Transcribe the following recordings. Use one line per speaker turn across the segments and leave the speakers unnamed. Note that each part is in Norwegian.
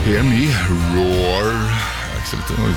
Hear me roar. Jeg er ikke så litt å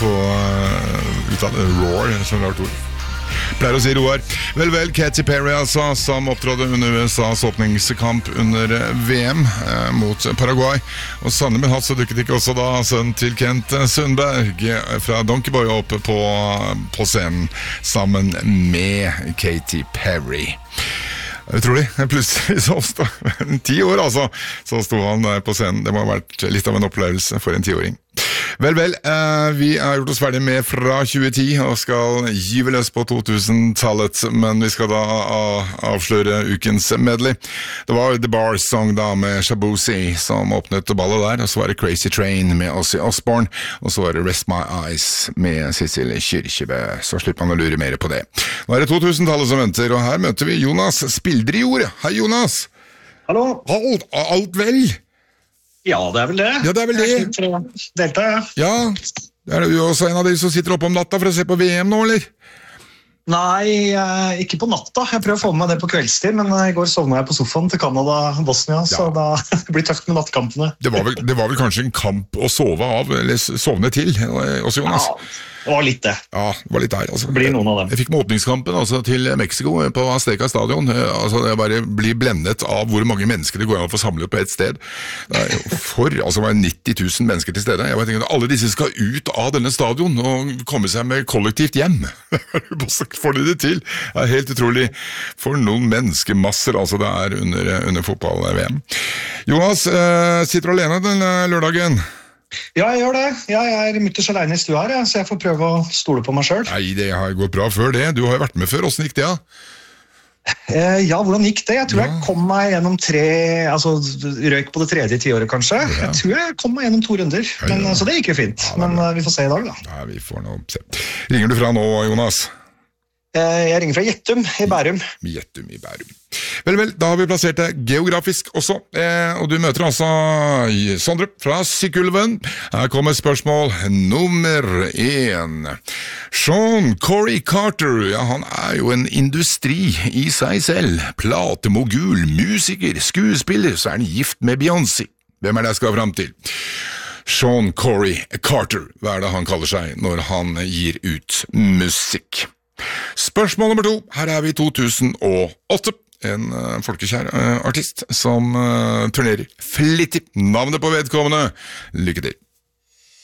uttale roar, som rart ord. Pleier å si roar. Vel, Katy Perry altså, som opptrådde under USAs åpningskamp under VM mot Paraguay. Og sannelig med hatt så dukket ikke også da sønnen til Kent Sundberg fra Donkey Boy opp på scenen sammen med Katy Perry. Utrolig, plutselig så stod 10 år altså, så stod han på scenen. Det må ha vært litt av en opplevelse for en 10-åring. Vel, vi har gjort oss ferdig med fra 2010 og skal gyve løs på 2000-tallet, men vi skal da avsløre ukens medley. Det var The Bar Song da med Shabuzi som åpnet ballet der, og så var det Crazy Train med Ozzy Osbourne, og så var det Rest My Eyes med Cecilie Kyrkjebø, så slipper man å lure mer på det. Nå er det 2000-tallet som venter, og her møter vi Jonas Spildre i ordet. Hei Jonas!
Hallo!
Alt vel?
Ja, det er vel det.
Ja, det er vel det.
Jeg er for å delta, ja.
Ja, er du også en av de som sitter oppe om natta for å se på VM nå, eller?
Nei, ikke på natta. Jeg prøver å få med meg det på kveldstid, men i går sovnet jeg på sofaen til Canada-Bosnia, så da blir det tøft med nattkampene.
Det var vel kanskje en kamp å sove av, eller sovne til, også Jonas?
Ja, det var litt det.
Ja, det var litt der. Altså.
Det blir noen av dem.
Jeg fikk med åpningskampen altså, til Mexico på Azteca stadion. Altså, jeg bare blir blendet av hvor mange mennesker det går an å få samlet på et sted. Det var 90 000 mennesker til stede. Jeg tenker, alle disse skal ut av denne stadion og komme seg med kollektivt hjem. Får de det til? Det er helt utrolig for noen menneskemasser altså det er under fotball-VM. Jonas, sitter du alene den lørdagen?
Ja, jeg gjør det. Jeg er mutters alene i stua her, så jeg får prøve å stole på meg selv.
Nei, det har gått bra før det. Du har jo vært med før. Hvordan gikk det,
Ja, hvordan gikk det? Jeg tror jeg kom meg gjennom røyk på det 3. tiåret kanskje. Jeg tror jeg kom meg gjennom 2 runder, så det gikk jo fint. Men vi får se i dag da.
Ja, vi får nå se. Ringer du fra nå, Jonas?
Jeg ringer fra Gjettum i Bærum.
Gjettum i Bærum. Vel, da har vi plassert det geografisk også, og du møter altså Sondre fra Sykkylven. Her kommer spørsmål nummer 1. Sean Corey Carter, ja, han er jo en industri i seg selv. Platemogul, musiker, skuespiller, så er han gift med Beyoncé. Hvem er det jeg skal frem til? Sean Corey Carter, hva er det han kaller seg når han gir ut musikk? Spørsmål nummer 2, her er vi i 2008. En folkekjær artist som turnerer flittig. Navnet på vedkommende. Lykke til.